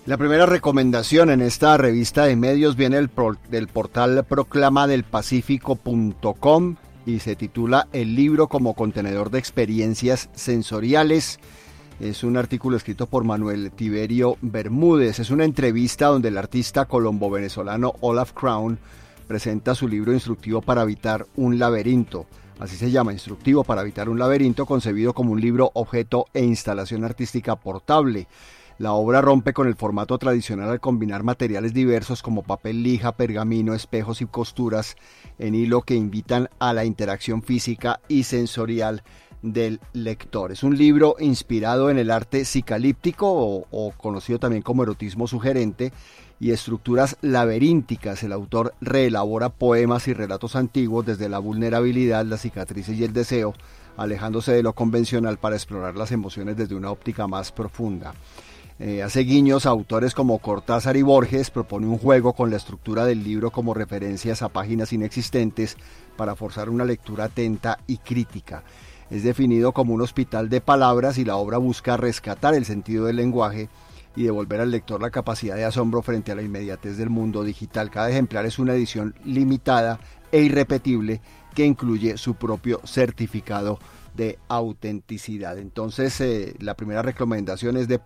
La primera recomendación en esta revista de medios viene del portal proclamadelpacifico.com y se titula El libro como contenedor de experiencias sensoriales. Es un artículo escrito por Manuel Tiberio Bermúdez. Es una entrevista donde el artista colombo-venezolano Olaf Crown presenta su libro instructivo para habitar un laberinto. Así se llama, Instructivo para habitar un laberinto, concebido como un libro, objeto e instalación artística portable. La obra rompe con el formato tradicional al combinar materiales diversos como papel lija, pergamino, espejos y costuras en hilo que invitan a la interacción física y sensorial del lector. Es un libro inspirado en el arte psicalíptico o conocido también como erotismo sugerente y estructuras laberínticas. El autor reelabora poemas y relatos antiguos desde la vulnerabilidad, las cicatrices y el deseo, alejándose de lo convencional para explorar las emociones desde una óptica más profunda. Hace guiños a autores como Cortázar y Borges, propone un juego con la estructura del libro como referencias a páginas inexistentes para forzar una lectura atenta y crítica. Es definido como un hospital de palabras y la obra busca rescatar el sentido del lenguaje y devolver al lector la capacidad de asombro frente a la inmediatez del mundo digital. Cada ejemplar es una edición limitada e irrepetible que incluye su propio certificado de autenticidad. Entonces, la primera recomendación es de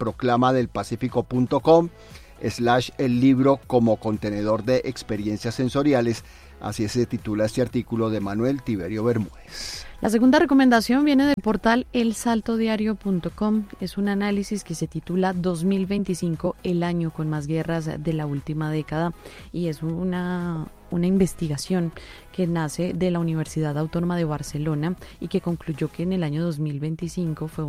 proclamadelpacifico.com/el libro como contenedor de experiencias sensoriales. Así se titula este artículo de Manuel Tiberio Bermúdez. La segunda recomendación viene del portal elsaltodiario.com. Es un análisis que se titula 2025, el año con más guerras de la última década, y es una investigación que nace de la Universidad Autónoma de Barcelona y que concluyó que en el año 2025 fue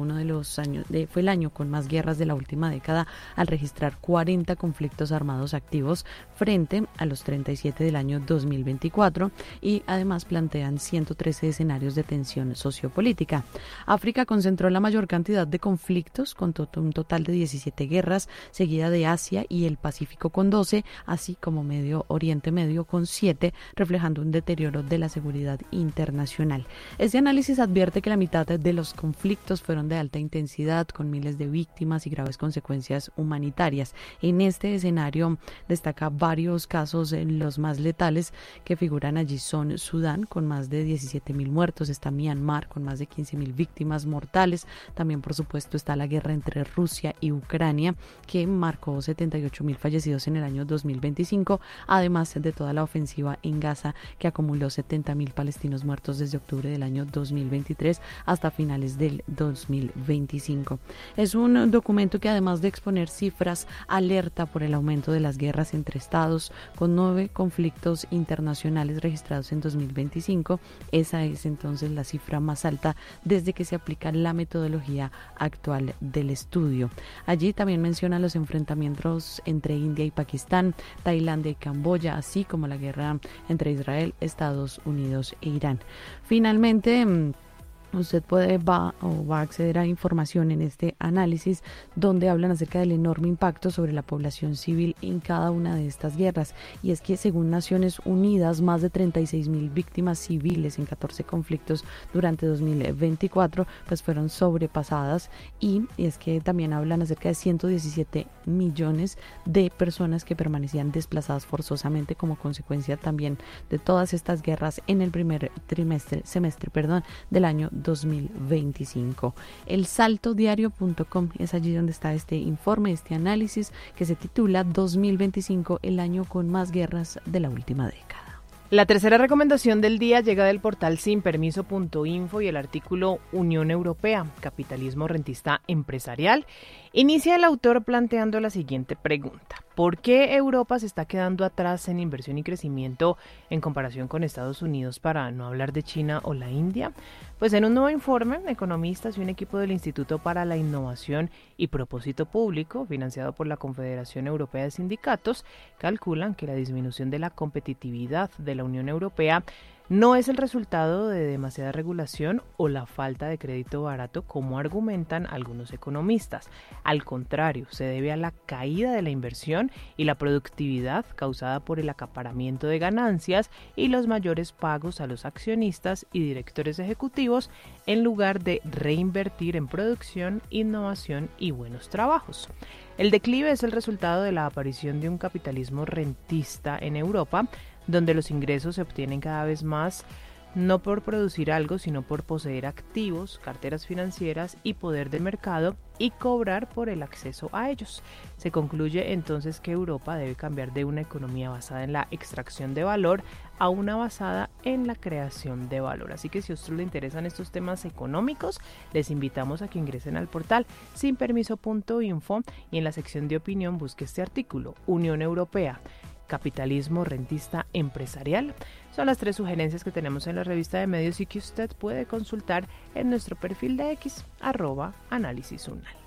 el año con más guerras de la última década, al registrar 40 conflictos armados activos frente a los 37 del año 2024, y además plantean 113 escenarios de tensión sociopolítica. África concentró la mayor cantidad de conflictos, con un total de 17 guerras, seguida de Asia y el Pacífico con 12, así como Oriente Medio con 7, reflejando un deterioro de la seguridad internacional. Este análisis advierte que la mitad de los conflictos fueron de alta intensidad, con miles de víctimas y graves consecuencias humanitarias. En este escenario destaca varios casos, los más letales que figuran allí son Sudán, con más de 17.000 muertos, está Myanmar, con más de 15.000 víctimas mortales. También, por supuesto, está la guerra entre Rusia y Ucrania, que marcó 78.000 fallecidos en el año 2025, además de toda la ofensiva en Gaza, que acumuló 70.000 palestinos muertos desde octubre del año 2023 hasta finales del 2025. Es un documento que, además de exponer cifras, alerta por el aumento de las guerras entre estados, con 9 conflictos internacionales registrados en 2025. Esa es entonces la cifra más alta desde que se aplica la metodología actual del estudio. Allí también menciona los enfrentamientos entre India y Pakistán, Tailandia y Camboya, así como la guerra entre Israel, Estados Unidos e Irán. Finalmente, usted va a acceder a información en este análisis donde hablan acerca del enorme impacto sobre la población civil en cada una de estas guerras. Y es que, según Naciones Unidas, más de 36.000 víctimas civiles en 14 conflictos durante 2024 pues fueron sobrepasadas. Y es que también hablan acerca de 117 millones de personas que permanecían desplazadas forzosamente como consecuencia también de todas estas guerras en el primer semestre del año 2025. Elsaltodiario.com es allí donde está este informe, este análisis que se titula 2025, el año con más guerras de la última década. La tercera recomendación del día llega del portal sinpermiso.info y el artículo Unión Europea, capitalismo rentista empresarial. Inicia el autor planteando la siguiente pregunta: ¿por qué Europa se está quedando atrás en inversión y crecimiento en comparación con Estados Unidos, para no hablar de China o la India? Pues en un nuevo informe, economistas y un equipo del Instituto para la Innovación y Propósito Público, financiado por la Confederación Europea de Sindicatos, calculan que la disminución de la competitividad de la Unión Europea No es el resultado de demasiada regulación o la falta de crédito barato, como argumentan algunos economistas. Al contrario, se debe a la caída de la inversión y la productividad causada por el acaparamiento de ganancias y los mayores pagos a los accionistas y directores ejecutivos, en lugar de reinvertir en producción, innovación y buenos trabajos. El declive es el resultado de la aparición de un capitalismo rentista en Europa, donde los ingresos se obtienen cada vez más no por producir algo, sino por poseer activos, carteras financieras y poder de mercado y cobrar por el acceso a ellos. Se concluye entonces que Europa debe cambiar de una economía basada en la extracción de valor a una basada en la creación de valor. Así que si a ustedes les interesan estos temas económicos, les invitamos a que ingresen al portal sinpermiso.info y en la sección de opinión busque este artículo, Unión Europea, capitalismo rentista empresarial. Son las 3 sugerencias que tenemos en la revista de medios y que usted puede consultar en nuestro perfil de X, @análisis unal.